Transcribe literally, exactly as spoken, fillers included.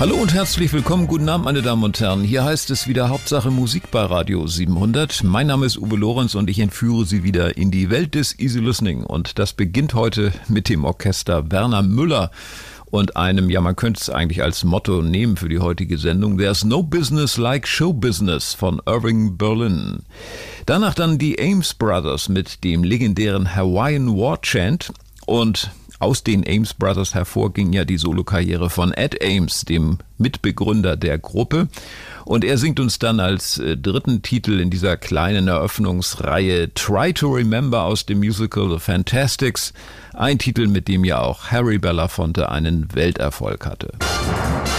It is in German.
Hallo und herzlich willkommen, guten Abend meine Damen und Herren. Hier heißt es wieder Hauptsache Musik bei Radio siebenhundert. Mein Name ist Uwe Lorenz und ich entführe Sie wieder in die Welt des Easy Listening. Und das beginnt heute mit dem Orchester Werner Müller und einem, ja man könnte es eigentlich als Motto nehmen für die heutige Sendung, There's no business like show business von Irving Berlin. Danach dann die Ames Brothers mit dem legendären Hawaiian War Chant und aus den Ames Brothers hervor ging ja die Solokarriere von Ed Ames, dem Mitbegründer der Gruppe. Und er singt uns dann als äh, dritten Titel in dieser kleinen Eröffnungsreihe Try to Remember aus dem Musical The Fantastics. Ein Titel, mit dem ja auch Harry Belafonte einen Welterfolg hatte.